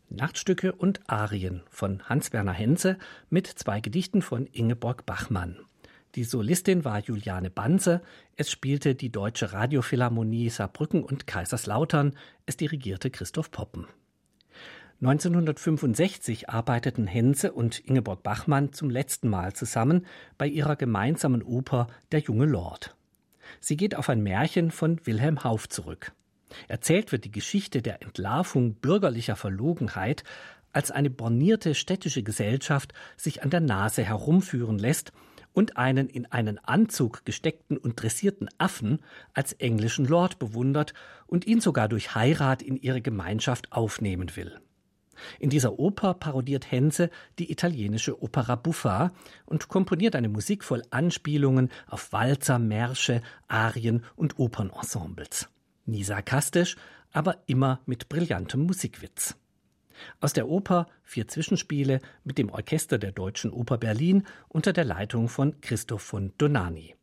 Nachtstücke und Arien von Hans-Werner Henze mit 2 Gedichten von Ingeborg Bachmann. Die Solistin war Juliane Banse, es spielte die Deutsche Radiophilharmonie Saarbrücken und Kaiserslautern, es dirigierte Christoph Poppen. 1965 arbeiteten Henze und Ingeborg Bachmann zum letzten Mal zusammen bei ihrer gemeinsamen Oper Der junge Lord. Sie geht auf ein Märchen von Wilhelm Hauff zurück. Erzählt wird die Geschichte der Entlarvung bürgerlicher Verlogenheit, als eine bornierte städtische Gesellschaft sich an der Nase herumführen lässt und einen in einen Anzug gesteckten und dressierten Affen als englischen Lord bewundert und ihn sogar durch Heirat in ihre Gemeinschaft aufnehmen will. In dieser Oper parodiert Henze die italienische Opera Buffa und komponiert eine Musik voll Anspielungen auf Walzer, Märsche, Arien und Opernensembles. Nie sarkastisch, aber immer mit brillantem Musikwitz. Aus der Oper 4 Zwischenspiele mit dem Orchester der Deutschen Oper Berlin unter der Leitung von Christoph von Donani.